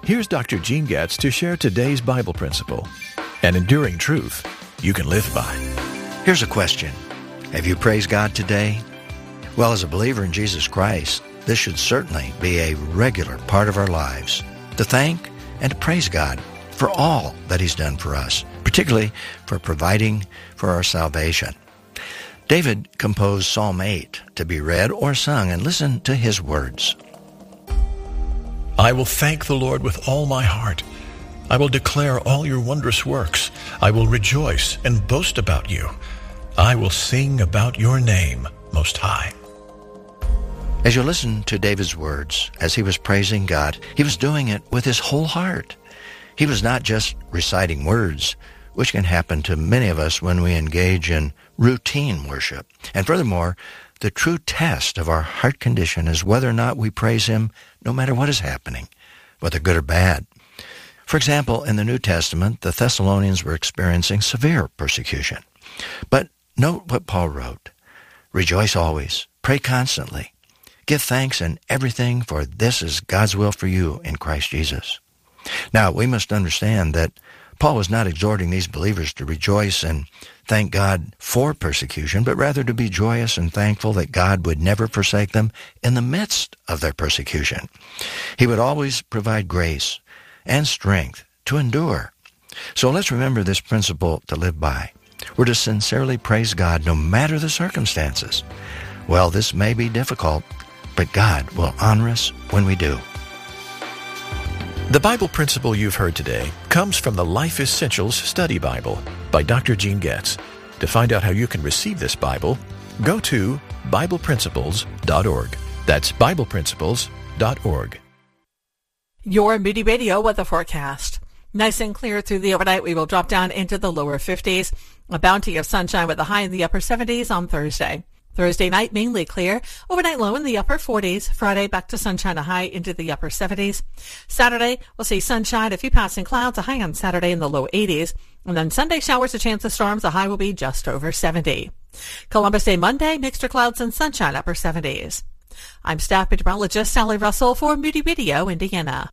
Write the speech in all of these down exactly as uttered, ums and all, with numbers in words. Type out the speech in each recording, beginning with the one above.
Here's Doctor Gene Getz to share today's Bible principle, an enduring truth you can live by. Here's a question. Have you praised God today? Well, as a believer in Jesus Christ, this should certainly be a regular part of our lives, to thank and to praise God for all that He's done for us, particularly for providing for our salvation. David composed Psalm eight to be read or sung, and listen to his words. I will thank the Lord with all my heart. I will declare all your wondrous works. I will rejoice and boast about you. I will sing about your name, Most High. As you listen to David's words, as he was praising God, he was doing it with his whole heart. He was not just reciting words, which can happen to many of us when we engage in routine worship. And furthermore, the true test of our heart condition is whether or not we praise Him no matter what is happening, whether good or bad. For example, in the New Testament, the Thessalonians were experiencing severe persecution. But note what Paul wrote. Rejoice always, pray constantly, give thanks in everything, for this is God's will for you in Christ Jesus. Now, we must understand that Paul was not exhorting these believers to rejoice and thank God for persecution, but rather to be joyous and thankful that God would never forsake them in the midst of their persecution. He would always provide grace and strength to endure. So let's remember this principle to live by. We're to sincerely praise God no matter the circumstances. Well, this may be difficult, but God will honor us when we do. The Bible principle you've heard today comes from the Life Essentials Study Bible by Doctor Gene Getz. To find out how you can receive this Bible, go to Bible Principles dot org. That's Bible Principles dot org. Your Moody Radio weather forecast. Nice and clear through the overnight. We will drop down into the lower fifties. A bounty of sunshine with a high in the upper seventies on Thursday. Thursday night, mainly clear. Overnight low in the upper forties. Friday, back to sunshine, a high into the upper seventies. Saturday, we'll see sunshine, a few passing clouds, a high on Saturday in the low eighties. And then Sunday, showers, a chance of storms, a high will be just over seventy. Columbus Day Monday, mixture clouds and sunshine, upper seventies. I'm staff meteorologist Sally Russell for Moody Radio, Indiana.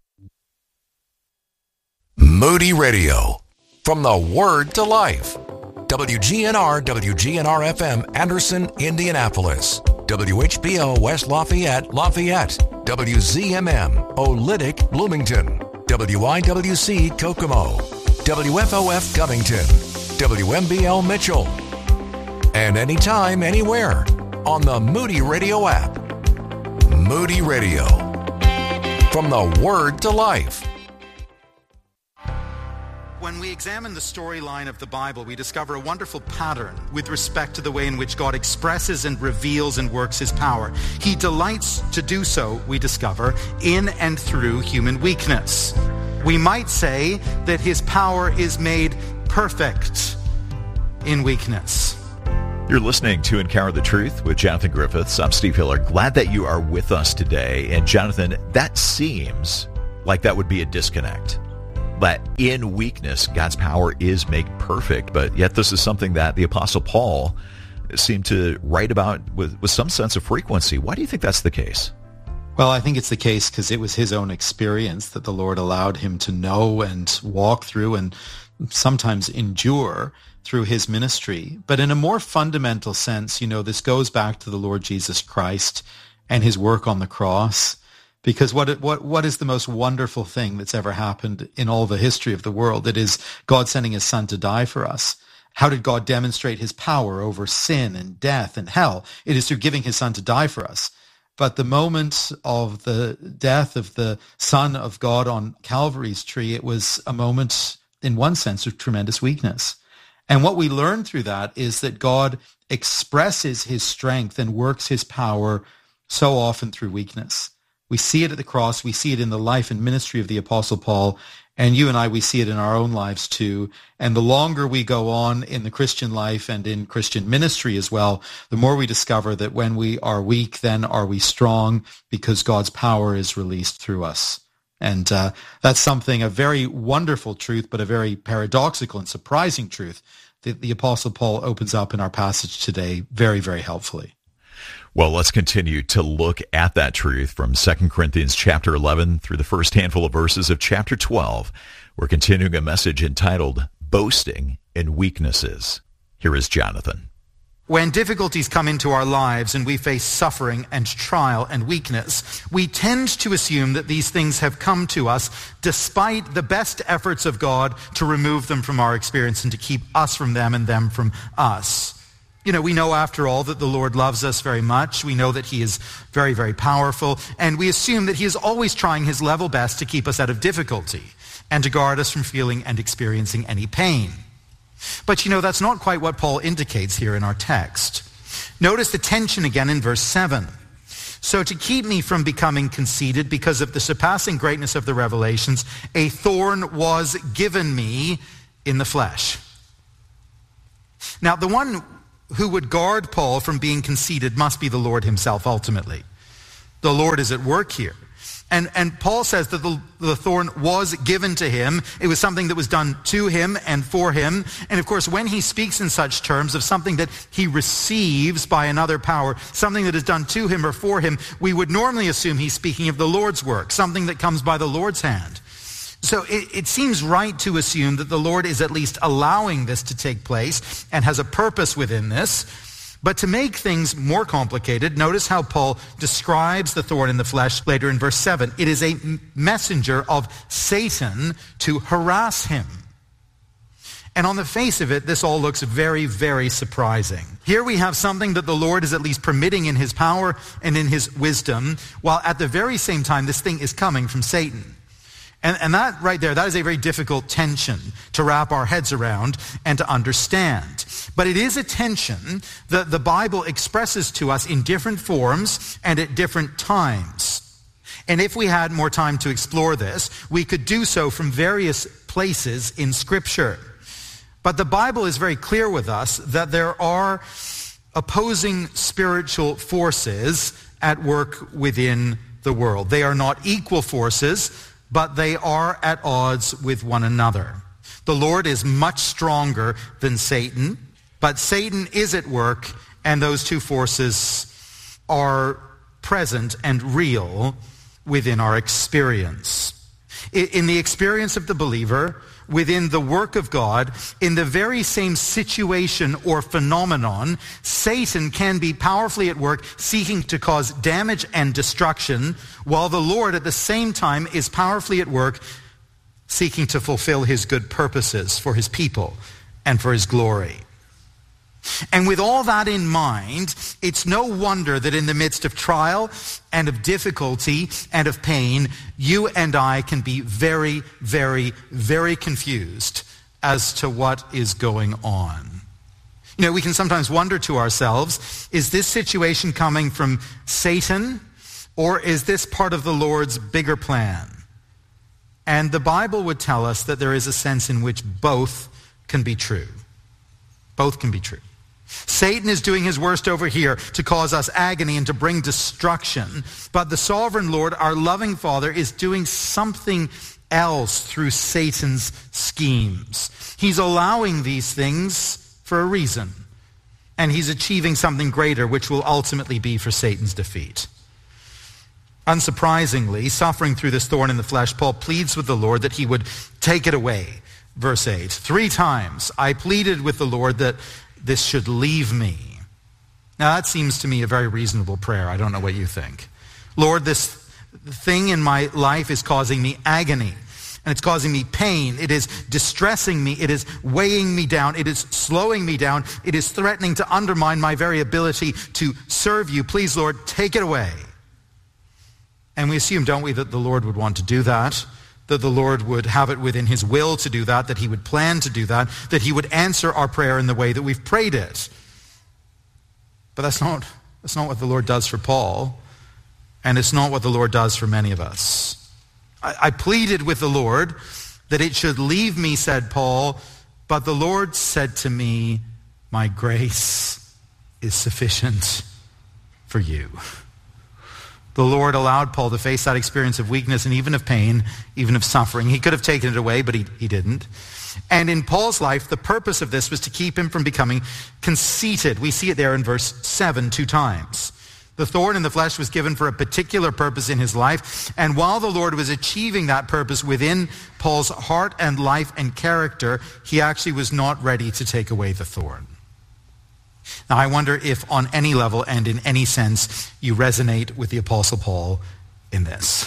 Moody Radio, from the Word to Life. W G N R, W G N R F M, Anderson, Indianapolis. W H B O, West Lafayette, Lafayette. W Z M M, Olytic, Bloomington. W I W C, Kokomo. W F O F, Covington. W M B L, Mitchell. And anytime, anywhere, on the Moody Radio app. Moody Radio, from the Word to Life. When we examine the storyline of the Bible, we discover a wonderful pattern with respect to the way in which God expresses and reveals and works His power. He delights to do so, we discover, in and through human weakness. We might say that His power is made perfect in weakness. You're listening to Encounter the Truth with Jonathan Griffiths. I'm Steve Hiller. Glad that you are with us today. And Jonathan, that seems like that would be a disconnect. But in weakness, God's power is made perfect. But yet this is something that the Apostle Paul seemed to write about with, with some sense of frequency. Why do you think that's the case? Well, I think it's the case because it was his own experience that the Lord allowed him to know and walk through and sometimes endure through his ministry. But in a more fundamental sense, you know, this goes back to the Lord Jesus Christ and his work on the cross. Because what what what is the most wonderful thing that's ever happened in all the history of the world? It is God sending his Son to die for us. How did God demonstrate his power over sin and death and hell? It is through giving his Son to die for us. But the moment of the death of the Son of God on Calvary's tree, it was a moment, in one sense, of tremendous weakness. And what we learn through that is that God expresses his strength and works his power so often through weakness. We see it at the cross. We see it in the life and ministry of the Apostle Paul. And you and I, we see it in our own lives too. And the longer we go on in the Christian life and in Christian ministry as well, the more we discover that when we are weak, then are we strong, because God's power is released through us. And uh, that's something, a very wonderful truth, but a very paradoxical and surprising truth that the Apostle Paul opens up in our passage today very, very helpfully. Well, let's continue to look at that truth from Second Corinthians chapter eleven through the first handful of verses of chapter twelve. We're continuing a message entitled Boasting in Weaknesses. Here is Jonathan. When difficulties come into our lives and we face suffering and trial and weakness, we tend to assume that these things have come to us despite the best efforts of God to remove them from our experience and to keep us from them and them from us. You know, we know after all that the Lord loves us very much. We know that he is very, very powerful. And we assume that he is always trying his level best to keep us out of difficulty and to guard us from feeling and experiencing any pain. But you know, that's not quite what Paul indicates here in our text. Notice the tension again in verse seven. So to keep me from becoming conceited because of the surpassing greatness of the revelations, a thorn was given me in the flesh. Now, the one who would guard Paul from being conceited must be the Lord himself ultimately. The Lord is at work here. And, and Paul says that the, the thorn was given to him. It was something that was done to him and for him. And of course, when he speaks in such terms of something that he receives by another power, something that is done to him or for him, we would normally assume he's speaking of the Lord's work, something that comes by the Lord's hand. So it, it seems right to assume that the Lord is at least allowing this to take place and has a purpose within this. But to make things more complicated, notice how Paul describes the thorn in the flesh later in verse seven. It is a messenger of Satan to harass him. And on the face of it, this all looks very, very surprising. Here we have something that the Lord is at least permitting in his power and in his wisdom, while at the very same time this thing is coming from Satan. And, and that right there, that is a very difficult tension to wrap our heads around and to understand. But it is a tension that the Bible expresses to us in different forms and at different times. And if we had more time to explore this, we could do so from various places in Scripture. But the Bible is very clear with us that there are opposing spiritual forces at work within the world. They are not equal forces, but they are at odds with one another. The Lord is much stronger than Satan, but Satan is at work, and those two forces are present and real within our experience. In the experience of the believer, within the work of God, in the very same situation or phenomenon, Satan can be powerfully at work seeking to cause damage and destruction, while the Lord at the same time is powerfully at work seeking to fulfill his good purposes for his people and for his glory. And with all that in mind, it's no wonder that in the midst of trial and of difficulty and of pain, you and I can be very, very, very confused as to what is going on. You know, we can sometimes wonder to ourselves, is this situation coming from Satan, or is this part of the Lord's bigger plan? And the Bible would tell us that there is a sense in which both can be true. Both can be true. Satan is doing his worst over here to cause us agony and to bring destruction. But the sovereign Lord, our loving Father, is doing something else through Satan's schemes. He's allowing these things for a reason. And he's achieving something greater, which will ultimately be for Satan's defeat. Unsurprisingly, suffering through this thorn in the flesh, Paul pleads with the Lord that he would take it away. Verse eight, three times I pleaded with the Lord that this should leave me. Now that seems to me a very reasonable prayer. I don't know what you think. Lord, this thing in my life is causing me agony, and it's causing me pain. It is distressing me. It is weighing me down. It is slowing me down. It is threatening to undermine my very ability to serve you. Please, Lord, take it away. And we assume, don't we, that the Lord would want to do that, that the Lord would have it within his will to do that, that he would plan to do that, that he would answer our prayer in the way that we've prayed it. But that's not, that's not what the Lord does for Paul, and it's not what the Lord does for many of us. I, I pleaded with the Lord that it should leave me, said Paul, but the Lord said to me, my grace is sufficient for you. The Lord allowed Paul to face that experience of weakness and even of pain, even of suffering. He could have taken it away, but he, he didn't. And in Paul's life, the purpose of this was to keep him from becoming conceited. We see it there in verse seven two times. The thorn in the flesh was given for a particular purpose in his life, and while the Lord was achieving that purpose within Paul's heart and life and character, he actually was not ready to take away the thorn. Now, I wonder if on any level and in any sense you resonate with the Apostle Paul in this.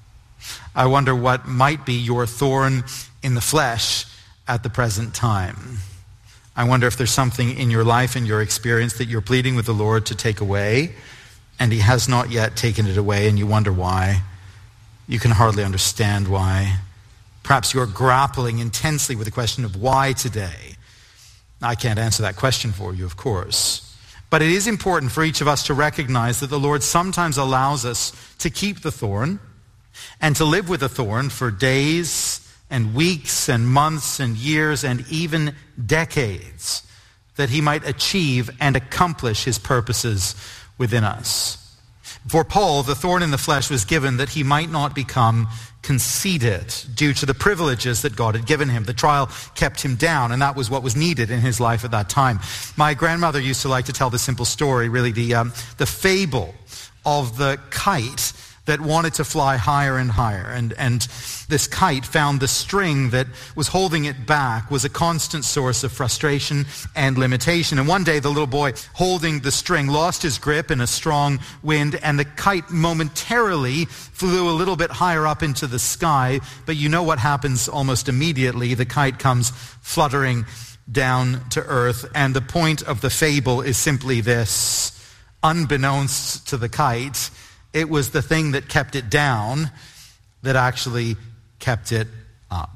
I wonder what might be your thorn in the flesh at the present time. I wonder if there's something in your life and your experience that you're pleading with the Lord to take away, and he has not yet taken it away, and you wonder why. You can hardly understand why. Perhaps you're grappling intensely with the question of why today. I can't answer that question for you, of course. But it is important for each of us to recognize that the Lord sometimes allows us to keep the thorn and to live with the thorn for days and weeks and months and years and even decades, that he might achieve and accomplish his purposes within us. For Paul, the thorn in the flesh was given that he might not become conceited due to the privileges that God had given him. The trial kept him down, and that was what was needed in his life at that time. My grandmother used to like to tell the simple story, really the um, the fable of the kite that wanted to fly higher and higher. And, and this kite found the string that was holding it back was a constant source of frustration and limitation. And one day the little boy holding the string lost his grip in a strong wind, and the kite momentarily flew a little bit higher up into the sky. But you know what happens almost immediately. The kite comes fluttering down to earth. And the point of the fable is simply this: unbeknownst to the kite, it was the thing that kept it down that actually kept it up.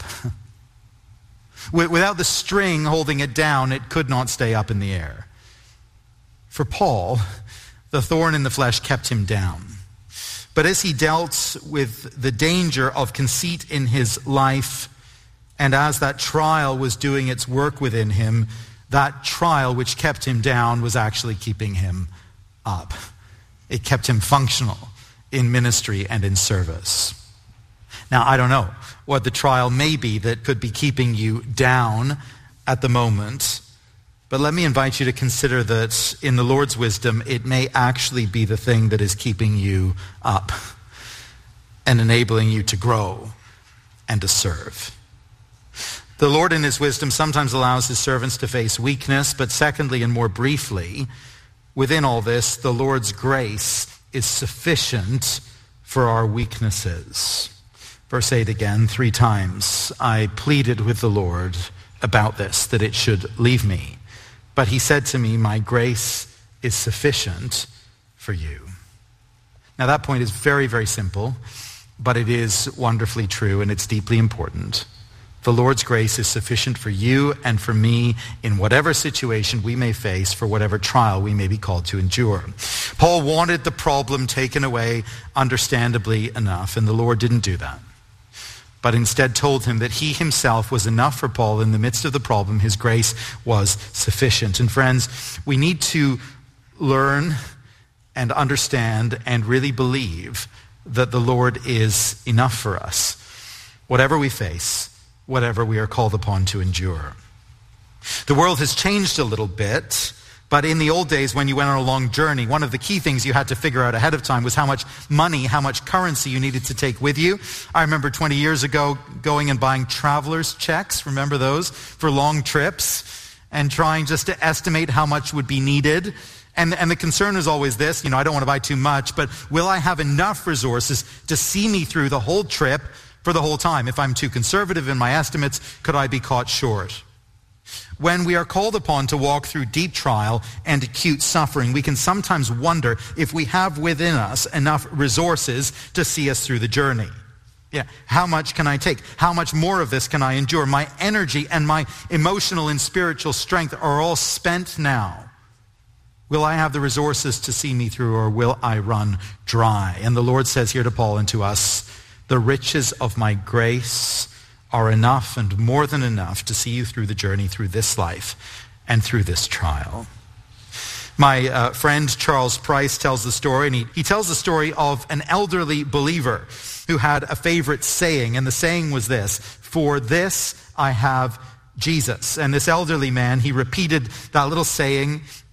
Without the string holding it down, it could not stay up in the air. For Paul, the thorn in the flesh kept him down. But as he dealt with the danger of conceit in his life, and as that trial was doing its work within him, that trial which kept him down was actually keeping him up. It kept him functional in ministry and in service. Now, I don't know what the trial may be that could be keeping you down at the moment, but let me invite you to consider that in the Lord's wisdom, it may actually be the thing that is keeping you up and enabling you to grow and to serve. The Lord in his wisdom sometimes allows his servants to face weakness, but secondly and more briefly, within all this, the Lord's grace is sufficient for our weaknesses. Verse eight again, three times, I pleaded with the Lord about this, that it should leave me. But he said to me, my grace is sufficient for you. Now that point is very, very simple, but it is wonderfully true, and it's deeply important. The Lord's grace is sufficient for you and for me in whatever situation we may face, for whatever trial we may be called to endure. Paul wanted the problem taken away, understandably enough, and the Lord didn't do that, but instead told him that he himself was enough for Paul in the midst of the problem. His grace was sufficient. And friends, we need to learn and understand and really believe that the Lord is enough for us, whatever we face, whatever we are called upon to endure. The world has changed a little bit, but in the old days when you went on a long journey, one of the key things you had to figure out ahead of time was how much money, how much currency you needed to take with you. I remember twenty years ago going and buying traveler's checks, remember those, for long trips, and trying just to estimate how much would be needed. And, and the concern is always this, you know, I don't want to buy too much, but will I have enough resources to see me through the whole trip for the whole time? If I'm too conservative in my estimates, could I be caught short? When we are called upon to walk through deep trial and acute suffering, we can sometimes wonder if we have within us enough resources to see us through the journey. Yeah, how much can I take? How much more of this can I endure? My energy and my emotional and spiritual strength are all spent now. Will I have the resources to see me through, or will I run dry? And the Lord says here to Paul and to us, the riches of my grace are enough and more than enough to see you through the journey through this life and through this trial. My uh, friend Charles Price tells the story, and he, he tells the story of an elderly believer who had a favorite saying, and the saying was this: for this I have Jesus. And this elderly man, he repeated that little saying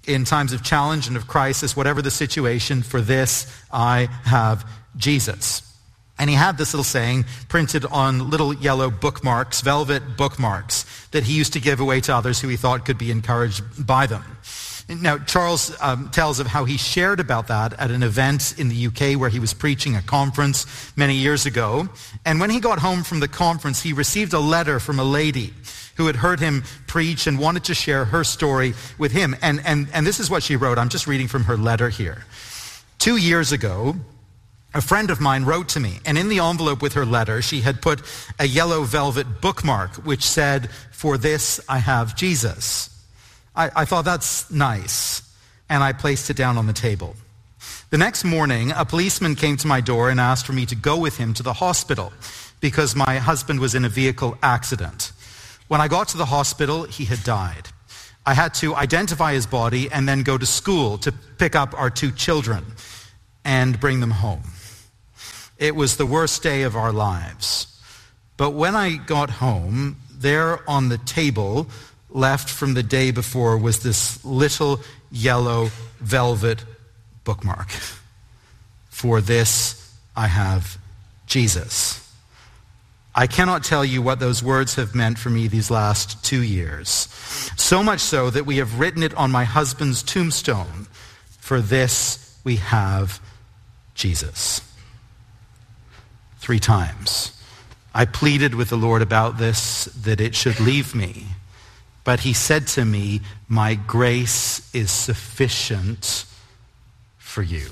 in times of challenge and of crisis, whatever the situation, for this I have Jesus. And he had this little saying printed on little yellow bookmarks, velvet bookmarks, that he used to give away to others who he thought could be encouraged by them. Now, Charles um, tells of how he shared about that at an event in the U K where he was preaching a conference many years ago. And when he got home from the conference, he received a letter from a lady who had heard him preach and wanted to share her story with him. And, and, and this is what she wrote. I'm just reading from her letter here. Two years ago, a friend of mine wrote to me, and in the envelope with her letter, she had put a yellow velvet bookmark which said, "For this I have Jesus." I, I thought, that's nice, and I placed it down on the table. The next morning, a policeman came to my door and asked for me to go with him to the hospital because my husband was in a vehicle accident. When I got to the hospital, he had died. I had to identify his body and then go to school to pick up our two children and bring them home. It was the worst day of our lives. But when I got home, there on the table, left from the day before, was this little yellow velvet bookmark. For this I have Jesus. I cannot tell you what those words have meant for me these last two years. So much so that we have written it on my husband's tombstone. For this we have Jesus. Three times I pleaded with the Lord about this, that it should leave me. But he said to me, "My grace is sufficient for you."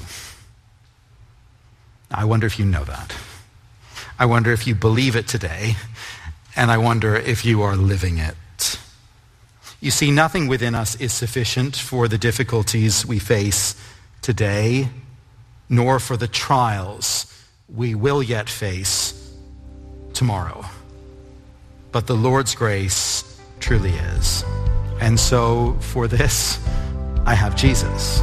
I wonder if you know that. I wonder if you believe it today, and I wonder if you are living it. You see, nothing within us is sufficient for the difficulties we face today, nor for the trials we will yet face tomorrow. But the Lord's grace truly is. And so, for this, I have Jesus.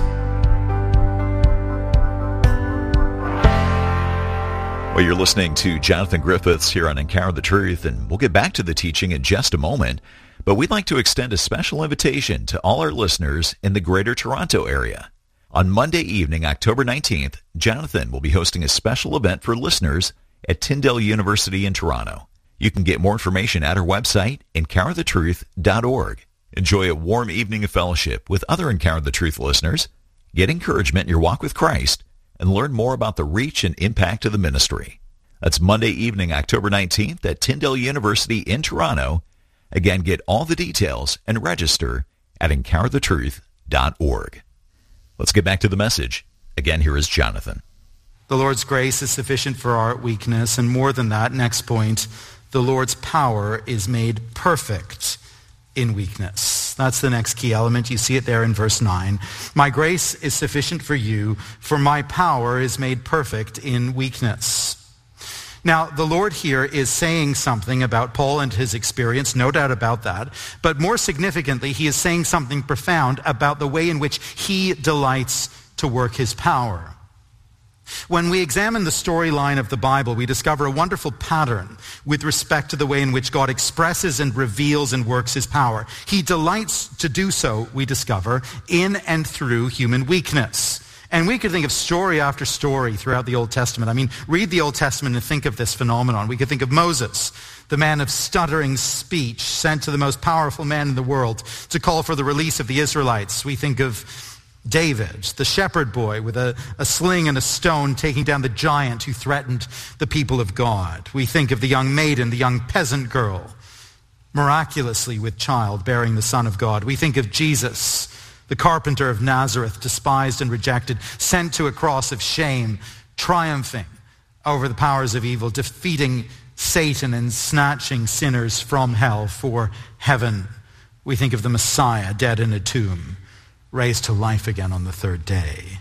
Well, you're listening to Jonathan Griffiths here on Encounter the Truth, and we'll get back to the teaching in just a moment. But we'd like to extend a special invitation to all our listeners in the Greater Toronto area. On Monday evening, October nineteenth, Jonathan will be hosting a special event for listeners at Tyndale University in Toronto. You can get more information at our website, encounter the truth dot org. Enjoy a warm evening of fellowship with other Encounter the Truth listeners, get encouragement in your walk with Christ, and learn more about the reach and impact of the ministry. That's Monday evening, October nineteenth at Tyndale University in Toronto. Again, get all the details and register at encounter the truth dot org. Let's get back to the message. Again, here is Jonathan. The Lord's grace is sufficient for our weakness, and more than that, next point, the Lord's power is made perfect in weakness. That's the next key element. You see it there in verse nine. My grace is sufficient for you, for my power is made perfect in weakness. Now, the Lord here is saying something about Paul and his experience, no doubt about that. But more significantly, he is saying something profound about the way in which he delights to work his power. When we examine the storyline of the Bible, we discover a wonderful pattern with respect to the way in which God expresses and reveals and works his power. He delights to do so, we discover, in and through human weakness. And we could think of story after story throughout the Old Testament. I mean, read the Old Testament and think of this phenomenon. We could think of Moses, the man of stuttering speech, sent to the most powerful man in the world to call for the release of the Israelites. We think of David, the shepherd boy with a, a sling and a stone taking down the giant who threatened the people of God. We think of the young maiden, the young peasant girl, miraculously with child bearing the Son of God. We think of Jesus, the carpenter of Nazareth, despised and rejected, sent to a cross of shame, triumphing over the powers of evil, defeating Satan and snatching sinners from hell for heaven. We think of the Messiah, dead in a tomb, raised to life again on the third day.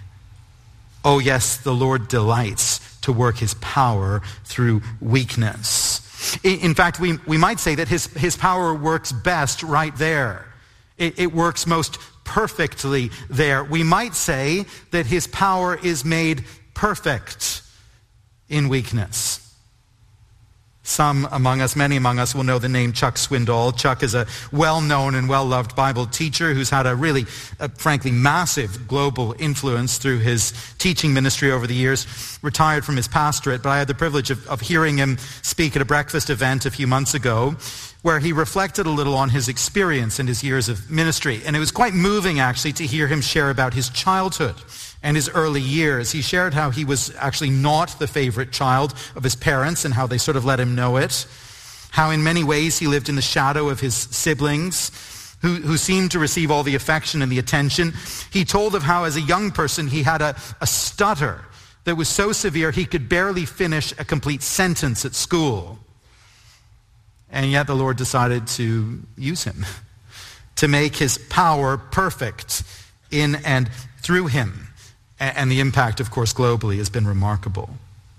Oh yes, the Lord delights to work his power through weakness. In fact, we, we might say that his, his power works best right there. It, it works most perfectly there. We might say that his power is made perfect in weakness. some among us, many among us will know the name Chuck Swindoll. Chuck is a well-known and well-loved Bible teacher who's had a really, uh, frankly, massive global influence through his teaching ministry over the years, retired from his pastorate, but I had the privilege of, of hearing him speak at a breakfast event a few months ago, where he reflected a little on his experience and his years of ministry. And it was quite moving, actually, to hear him share about his childhood and his early years. He shared how he was actually not the favorite child of his parents and how they sort of let him know it. How in many ways he lived in the shadow of his siblings who, who seemed to receive all the affection and the attention. He told of how as a young person he had a, a stutter that was so severe he could barely finish a complete sentence at school. And yet the Lord decided to use him to make his power perfect in and through him. And the impact, of course, globally has been remarkable.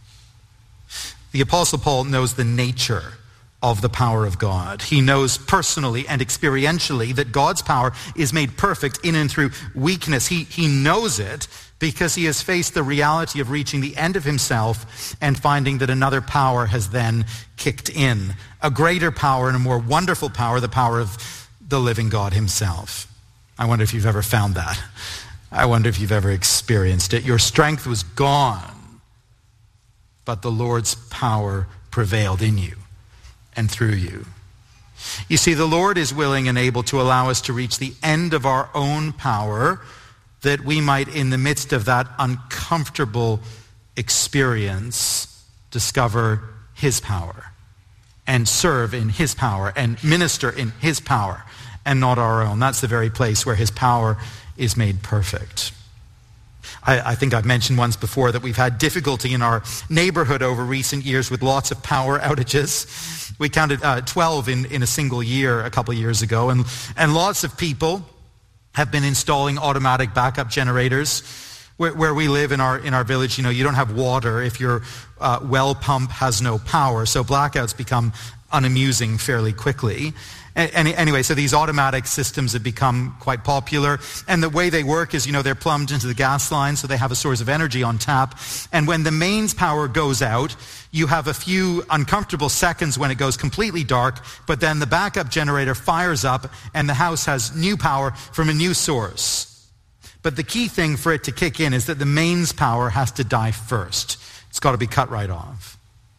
The Apostle Paul knows the nature of the power of God. He knows personally and experientially that God's power is made perfect in and through weakness. He, he knows it because he has faced the reality of reaching the end of himself and finding that another power has then kicked in. A greater power and a more wonderful power, the power of the living God himself. I wonder if you've ever found that. I wonder if you've ever experienced it. Your strength was gone, but the Lord's power prevailed in you and through you. You see, the Lord is willing and able to allow us to reach the end of our own power, that we might, in the midst of that uncomfortable experience, discover his power and serve in his power and minister in his power and not our own. That's the very place where his power is made perfect. I, I think I've mentioned once before that we've had difficulty in our neighborhood over recent years with lots of power outages. We counted uh, twelve in, in a single year a couple of years ago, and, and lots of people have been installing automatic backup generators. Where, where we live in our in our village, you know, you don't have water if your uh, well pump has no power, so blackouts become unamusing fairly quickly. And anyway, so these automatic systems have become quite popular. And the way they work is, you know, they're plumbed into the gas line, so they have a source of energy on tap. And when the mains power goes out, you have a few uncomfortable seconds when it goes completely dark, but then the backup generator fires up and the house has new power from a new source. But the key thing for it to kick in is that the mains power has to die first. It's got to be cut right off.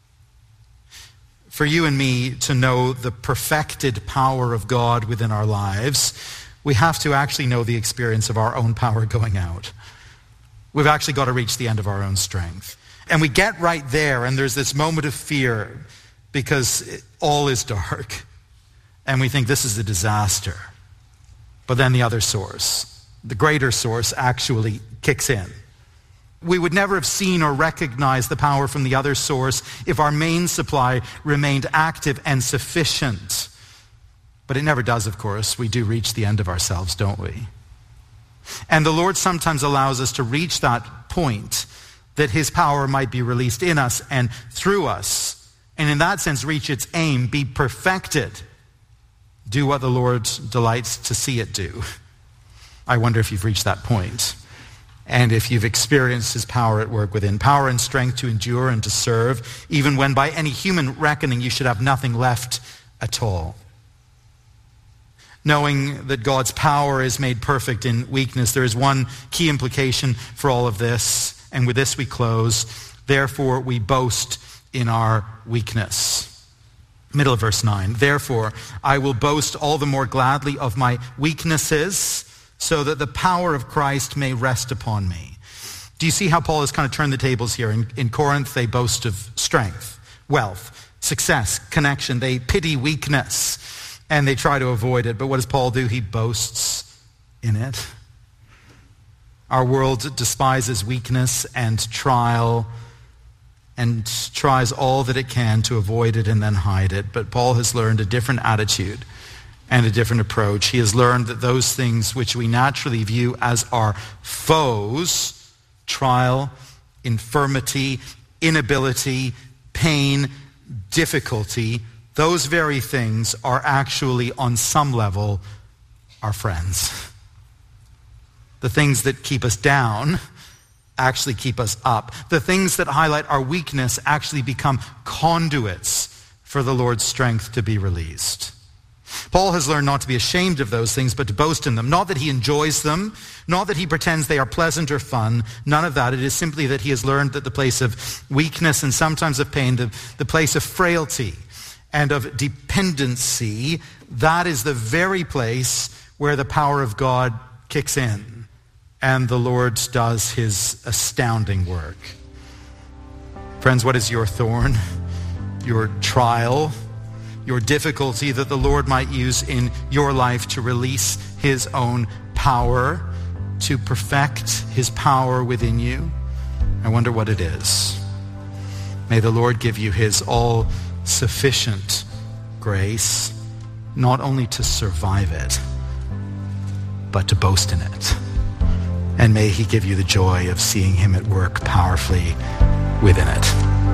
For you and me to know the perfected power of God within our lives, we have to actually know the experience of our own power going out. We've actually got to reach the end of our own strength. And we get right there, and there's this moment of fear because all is dark. And we think this is a disaster. But then the other source, the greater source, actually kicks in. We would never have seen or recognized the power from the other source if our main supply remained active and sufficient. But it never does, of course. We do reach the end of ourselves, don't we? And the Lord sometimes allows us to reach that point that his power might be released in us and through us. And in that sense, reach its aim, be perfected. Do what the Lord delights to see it do. I wonder if you've reached that point. And if you've experienced his power at work within, power and strength to endure and to serve, even when by any human reckoning you should have nothing left at all. Knowing that God's power is made perfect in weakness, there is one key implication for all of this, and with this we close. Therefore we boast in our weakness. Middle of verse nine. Therefore I will boast all the more gladly of my weaknesses, so that the power of Christ may rest upon me. Do you see how Paul has kind of turned the tables here? In, in Corinth, they boast of strength, wealth, success, connection. They pity weakness, and they try to avoid it. But what does Paul do? He boasts in it. Our world despises weakness and trial and tries all that it can to avoid it and then hide it. But Paul has learned a different attitude and a different approach. He has learned that those things which we naturally view as our foes, trial, infirmity, inability, pain, difficulty, those very things are actually on some level our friends. The things that keep us down actually keep us up. The things that highlight our weakness actually become conduits for the Lord's strength to be released. Paul has learned not to be ashamed of those things, but to boast in them. Not that he enjoys them, not that he pretends they are pleasant or fun. None of that. It is simply that he has learned that the place of weakness and sometimes of pain, the, the place of frailty and of dependency, that is the very place where the power of God kicks in and the Lord does his astounding work. Friends, what is your thorn, your trial, your difficulty that the Lord might use in your life to release his own power, to perfect his power within you? I wonder what it is. May the Lord give you his all-sufficient grace, not only to survive it, but to boast in it. And may he give you the joy of seeing him at work powerfully within it.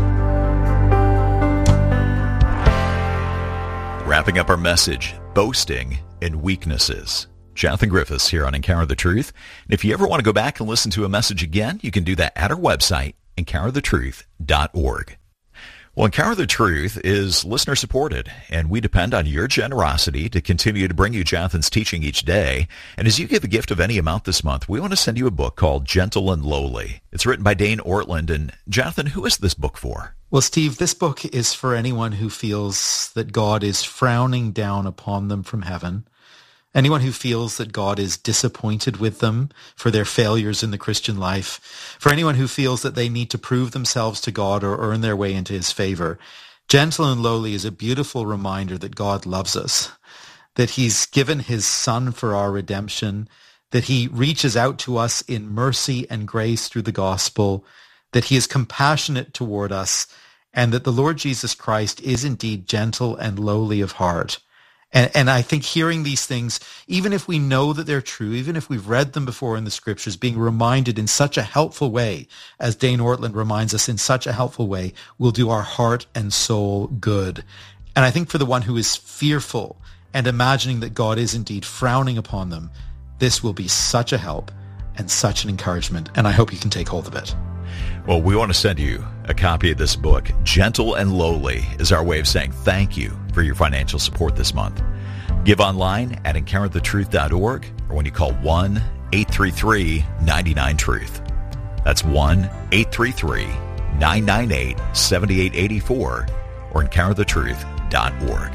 Wrapping up our message, boasting in weaknesses. Jonathan Griffiths here on Encounter the Truth. And if you ever want to go back and listen to a message again, you can do that at our website, encounter the truth dot org. Well, Encounter the Truth is listener supported, and we depend on your generosity to continue to bring you Jonathan's teaching each day. And as you give a gift of any amount this month, we want to send you a book called Gentle and Lowly. It's written by Dane Ortland. And Jonathan, who is this book for? Well, Steve, this book is for anyone who feels that God is frowning down upon them from heaven. Anyone who feels that God is disappointed with them for their failures in the Christian life. For anyone who feels that they need to prove themselves to God or earn their way into his favor. Gentle and Lowly is a beautiful reminder that God loves us, that he's given his Son for our redemption, that he reaches out to us in mercy and grace through the gospel, that he is compassionate toward us, and that the Lord Jesus Christ is indeed gentle and lowly of heart. And, and I think hearing these things, even if we know that they're true, even if we've read them before in the scriptures, being reminded in such a helpful way, as Dane Ortland reminds us in such a helpful way, will do our heart and soul good. And I think for the one who is fearful and imagining that God is indeed frowning upon them, this will be such a help and such an encouragement. And I hope you can take hold of it. Well, we want to send you a copy of this book. Gentle and Lowly is our way of saying thank you for your financial support this month. Give online at encounter the truth dot org or when you call one eight three three nine nine truth. That's one eight three three nine nine eight seven eight eight four or encounter the truth dot org.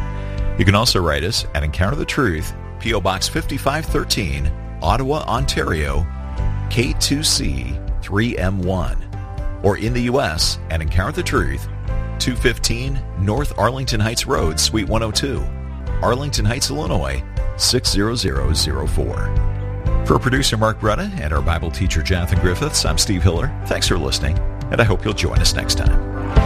You can also write us at Encounter the Truth, P O Box fifty-five thirteen, Ottawa, Ontario, K two C three M one, or in the U S at Encounter the Truth, two fifteen North Arlington Heights Road, Suite one oh two, Arlington Heights, Illinois, six zero zero zero four. For producer Mark Bretta and our Bible teacher Jonathan Griffiths, I'm Steve Hiller. Thanks for listening, and I hope you'll join us next time.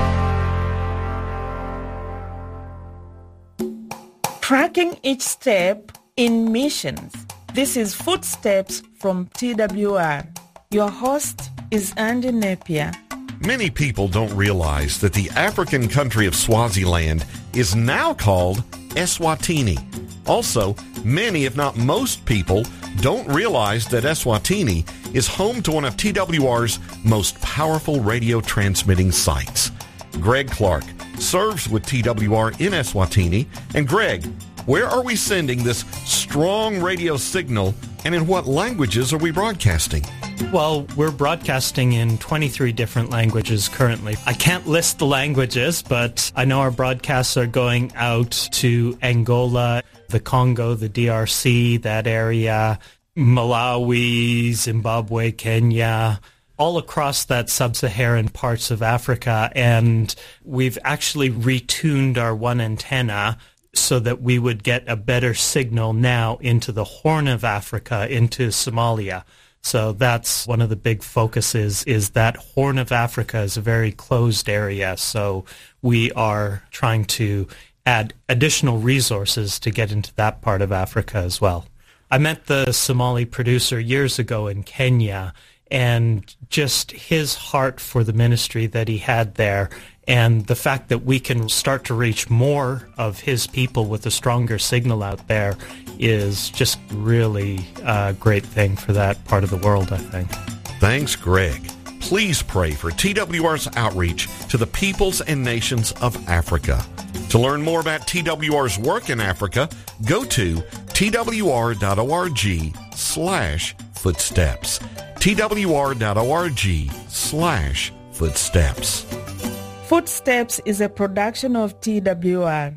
Tracking each step in missions. This is Footsteps from T W R. Your host is Andy Napier. Many people don't realize that the African country of Swaziland is now called Eswatini. Also, many, if not most people, don't realize that Eswatini is home to one of T W R's most powerful radio transmitting sites. Greg Clark serves with T W R in Eswatini. And Greg, where are we sending this strong radio signal, and in what languages are we broadcasting? Well, we're broadcasting in twenty-three different languages currently. I can't list the languages, but I know our broadcasts are going out to Angola, the Congo, the D R C, that area, Malawi, Zimbabwe, Kenya, all across that sub-Saharan parts of Africa. And we've actually retuned our one antenna so that we would get a better signal now into the Horn of Africa, into Somalia. So that's one of the big focuses, is that Horn of Africa is a very closed area. So we are trying to add additional resources to get into that part of Africa as well. I met the Somali producer years ago in Kenya, and just his heart for the ministry that he had there, and the fact that we can start to reach more of his people with a stronger signal out there is just really a great thing for that part of the world, I think. Thanks, Greg. Please pray for T W R's outreach to the peoples and nations of Africa. To learn more about T W R's work in Africa, go to twr.org slash footsteps. twr.org slash footsteps. Footsteps is a production of T W R.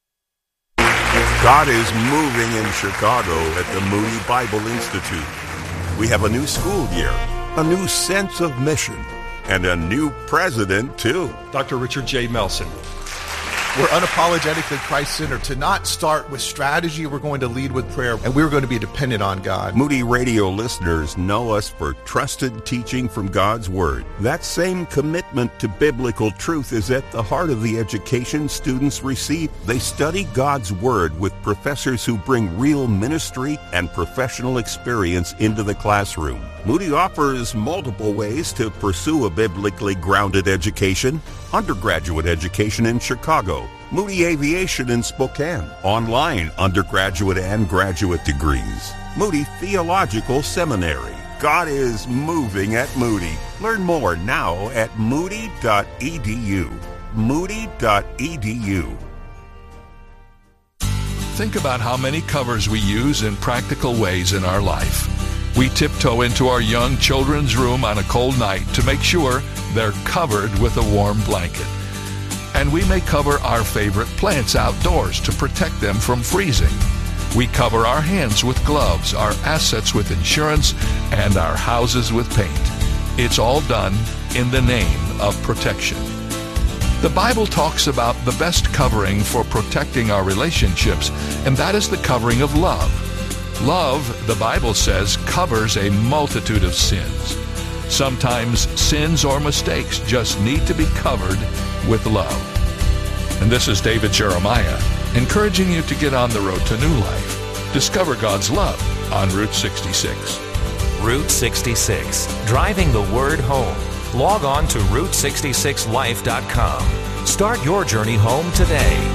God is moving in Chicago at the Moody Bible Institute. We have a new school year, a new sense of mission, and a new president, too. Doctor Richard J. Melson. We're unapologetically Christ-centered. To not start with strategy, we're going to lead with prayer, and we're going to be dependent on God. Moody Radio listeners know us for trusted teaching from God's Word. That same commitment to biblical truth is at the heart of the education students receive. They study God's Word with professors who bring real ministry and professional experience into the classroom. Moody offers multiple ways to pursue a biblically grounded education. Undergraduate education in Chicago, Moody Aviation in Spokane, online undergraduate and graduate degrees, Moody Theological Seminary. God is moving at Moody. Learn more now at moody dot e d u. moody dot e d u. Think about how many covers we use in practical ways in our life. We tiptoe into our young children's room on a cold night to make sure they're covered with a warm blanket. And we may cover our favorite plants outdoors to protect them from freezing. We cover our hands with gloves, our assets with insurance, and our houses with paint. It's all done in the name of protection. The Bible talks about the best covering for protecting our relationships, and that is the covering of love. Love, the Bible says, covers a multitude of sins. Sometimes sins or mistakes just need to be covered with love. And this is David Jeremiah, encouraging you to get on the road to new life. Discover God's love on Route sixty-six. Route sixty-six, driving the word home. Log on to route sixty-six life dot com. Start your journey home today.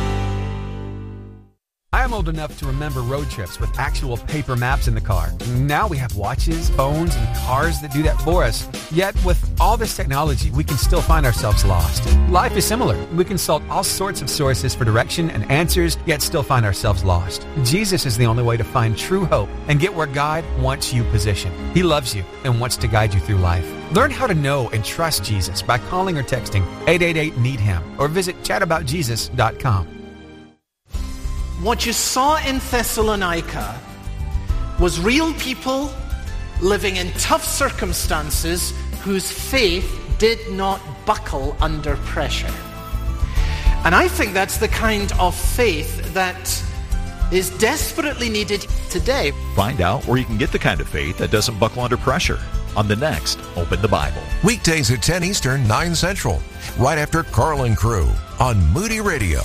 I'm old enough to remember road trips with actual paper maps in the car. Now we have watches, phones, and cars that do that for us. Yet with all this technology, we can still find ourselves lost. Life is similar. We consult all sorts of sources for direction and answers, yet still find ourselves lost. Jesus is the only way to find true hope and get where God wants you positioned. He loves you and wants to guide you through life. Learn how to know and trust Jesus by calling or texting eight eight eight, need him or visit chat about jesus dot com. What you saw in Thessalonica was real people living in tough circumstances whose faith did not buckle under pressure. And I think that's the kind of faith that is desperately needed today. Find out where you can get the kind of faith that doesn't buckle under pressure on the next Open the Bible. Weekdays at ten Eastern, nine Central, right after Carl and Crew on Moody Radio.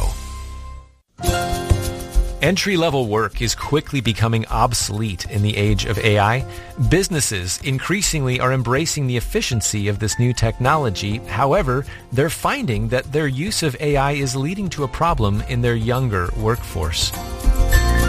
Entry-level work is quickly becoming obsolete in the age of A I. Businesses increasingly are embracing the efficiency of this new technology. However, they're finding that their use of A I is leading to a problem in their younger workforce.